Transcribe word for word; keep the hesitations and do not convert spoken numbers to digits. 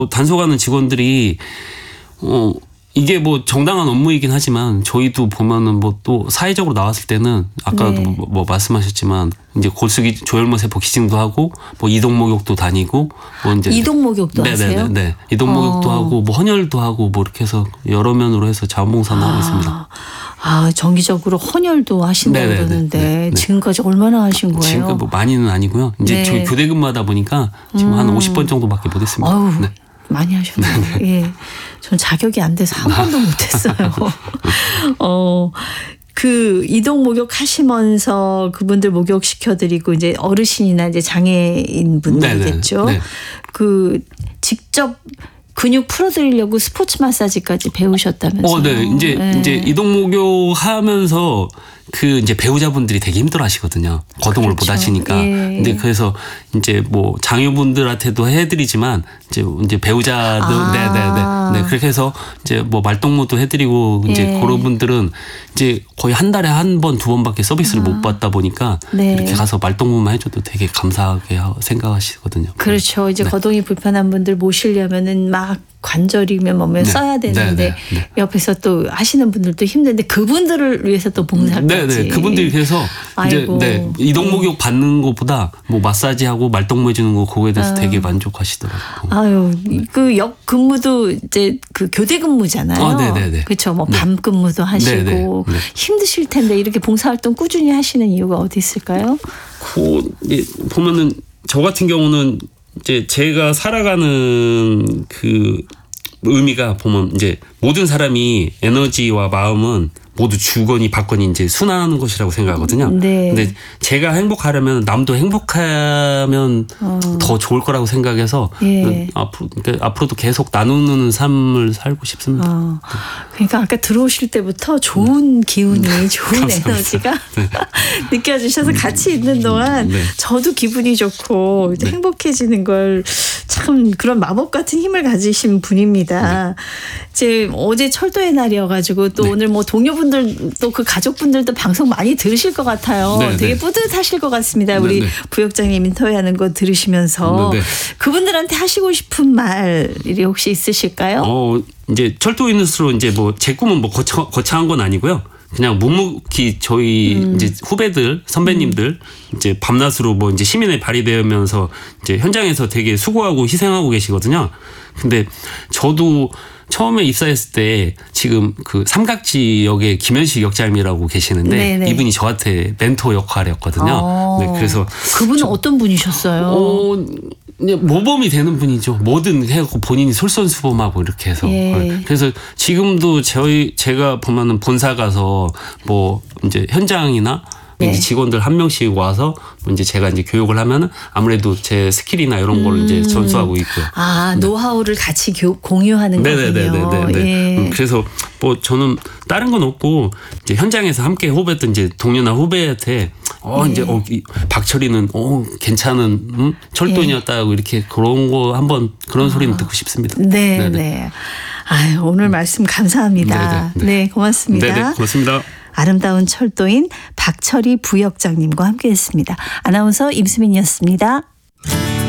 단속하는 직원들이 어 이게 뭐 정당한 업무이긴 하지만 저희도 보면은 뭐 또 사회적으로 나왔을 때는 아까도 네. 뭐, 뭐 말씀하셨지만 이제 골수기 조혈모 세포 기증도 하고 뭐 이동 목욕도 다니고 뭐 이제 이동 목욕도 네네네, 하세요? 네, 이동 목욕도 어. 하고 뭐 헌혈도 하고 뭐 이렇게 해서 여러 면으로 해서 자원봉사를 하고 있습니다. 아, 정기적으로 헌혈도 하신다고 네네네, 그러는데 네, 네. 지금까지 얼마나 하신 거예요? 지금까지 뭐 많이는 아니고요. 이제 네. 저희 교대 근무하다 보니까 지금 음. 한 오십 번 정도밖에 못했습니다. 아유, 네. 많이 하셨네요. 예, 전 자격이 안 돼서 한 번도 못했어요. 어, 그 이동 목욕 하시면서 그분들 목욕 시켜드리고 이제 어르신이나 이제 장애인 분들이겠죠. 네네, 네. 그 직접 근육 풀어드리려고 스포츠 마사지까지 배우셨다면서요? 어, 네. 이제 네. 이제 이동 목욕 하면서 그 이제 배우자분들이 되게 힘들어 하시거든요. 거동을 그렇죠. 못 하시니까. 예. 근데 그래서 이제 뭐 장애분들한테도 해드리지만 이제 이제 배우자도 아. 네네네. 네. 그렇게 해서 이제 뭐 말동무도 해드리고 이제 예. 그런 분들은 이제 거의 한 달에 한 번, 두 번밖에 서비스를 아. 못 받다 보니까 네. 이렇게 가서 말동무만 해줘도 되게 감사하게 생각하시거든요. 그렇죠. 이제 네. 거동이 불편한 분들 모시려면은 막 관절이면 뭐면 네. 써야 되는데 네, 네, 네. 옆에서 또 하시는 분들도 힘든데 그분들을 위해서 또 봉사까지. 네네. 그분들이 그래서 이제 아이고. 네, 이동 목욕 받는 것보다 뭐 마사지하고 말동무 해주는 거 그거에 대해서 아. 되게 만족하시더라고요. 아유, 그 역 근무도 이제 그 교대 근무잖아요. 아, 네네네. 그렇죠. 뭐 네. 밤 근무도 하시고 네네. 네. 힘드실 텐데 이렇게 봉사활동 꾸준히 하시는 이유가 어디 있을까요? 그 예, 보면은 저 같은 경우는 이제 제가 살아가는 그 의미가 보면 이제 모든 사람이 에너지와 마음은 모두 주거니 받거니 이제 순환하는 것이라고 생각하거든요. 네. 근데 제가 행복하려면 남도 행복하면 어. 더 좋을 거라고 생각해서 예. 앞으로 그러니까 앞으로도 계속 나누는 삶을 살고 싶습니다. 어, 그러니까 아까 들어오실 때부터 좋은 기운이, 좋은 감사합니다. 에너지가 네. 느껴지셔서 같이 있는 동안 네. 저도 기분이 좋고 네. 행복해지는 걸 참 그런 마법 같은 힘을 가지신 분입니다. 네. 이제 어제 철도의 날이어가지고 또 네. 오늘 뭐 동료분들 또 그 가족분들도 방송 많이 들으실 것 같아요. 네, 되게 네. 뿌듯하실 것 같습니다. 네, 우리 네. 부역장님 인터뷰하는 거 들으시면서 네, 네. 그분들한테 하시고 싶은 말이 혹시 있으실까요? 어 이제 철도인으로 이제 뭐 제 꿈은 뭐 거창, 거창한 건 아니고요. 그냥 묵묵히 저희 음. 이제 후배들 선배님들 음. 이제 밤낮으로 뭐 이제 시민에 발휘되면서 이제 현장에서 되게 수고하고 희생하고 계시거든요. 근데 저도 처음에 입사했을 때 지금 그 삼각지 역에 김현식 역장님이라고 계시는데 네네. 이분이 저한테 멘토 역할이었거든요. 어. 네, 그래서 그분은 어떤 분이셨어요? 어, 그냥 모범이 되는 분이죠. 뭐든 해갖고 본인이 솔선수범하고 이렇게 해서. 예. 그래서 지금도 저희 제가 보면은 본사 가서 뭐 이제 현장이나 네. 이제 직원들 한 명씩 와서 이제 제가 이제 교육을 하면은 아무래도 제 스킬이나 이런 걸 음. 이제 전수하고 있고요. 아, 노하우를 같이 교, 공유하는 거군요. 네네네네네. 예. 음, 그래서 뭐 저는 다른 건 없고 이제 현장에서 함께 호배했던 이제 동료나 후배한테 어 예. 이제 어 이, 박철이는 어 괜찮은 음? 철도인이었다고 이렇게 그런 거 한번 그런 소리는 듣고 싶습니다. 네, 네네. 네. 아유, 오늘 말씀 감사합니다. 네네, 네, 고맙습니다. 네네, 고맙습니다. 아름다운 철도인 박철이 부역장님과 함께했습니다. 아나운서 임수민이었습니다.